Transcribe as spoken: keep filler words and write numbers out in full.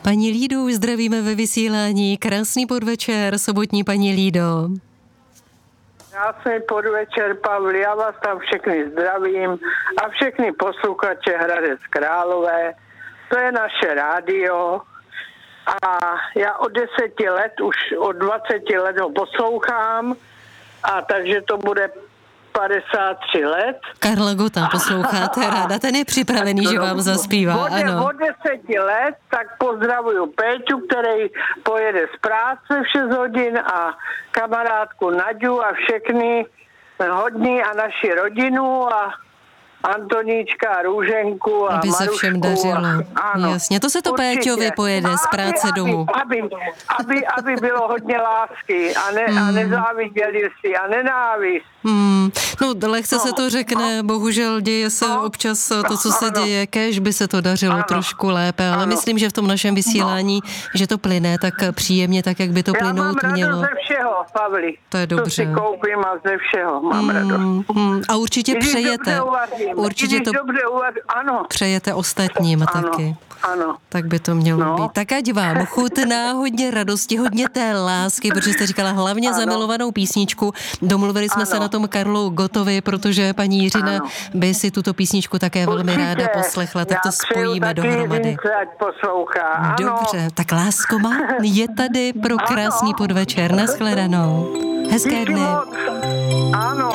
Paní Lídu zdravíme ve vysílání. Krásný podvečer, sobotní paní Lído. Krásný podvečer, Pavli, já vás tam všechny zdravím a všechny posluchače Hradec Králové. To je naše rádio a já od deseti let, už od dvaceti let ho poslouchám, a takže to bude padesát tři let. Karla Gota posloucháte ráda, ten je připravený, že vám zaspívá, od, ano. Od deseti let, tak pozdravuju Péťu, který pojede z práce v šest hodin a kamarádku Naďu a všechny hodní a naši rodinu a Antoníčka a Růženku a aby se Marušku. všem dařilo. A, ano, jasně, to se to určitě. Péťovi pojede z práce aby, domů. Aby, aby, aby bylo hodně lásky a, ne, hmm. a nezáviděli si a nenávist. Hmm. No, lehce no, se to řekne, no, bohužel děje se no, občas to, co se ano. děje, kéž by se to dařilo ano. trošku lépe, ale ano. myslím, že v tom našem vysílání, no. že to plyne tak příjemně, tak jak by to Já plynout mám mělo. radost ze všeho, Pavli. To je dobře. Co si koupím a ze všeho mám hmm, radost. Hmm. A určitě Když přejete. Uvařím, Určitě to dobře uvařím, ano. přejete ostatním ano. taky. Ano. Tak by to mělo no. být. Tak ať vám chutná, hodně radosti, hodně té lásky, protože jste říkala hlavně ano. zamilovanou písničku. Domluvili jsme ano. se na tom Karlu Gotovi, protože paní Jiřina ano. by si tuto písničku také Určitě. velmi ráda poslechla, tak to spojíme dohromady. Poslouchá. Dobře, tak lásko má, je tady pro krásný podvečer. Naschledanou. Hezké dny. Ano.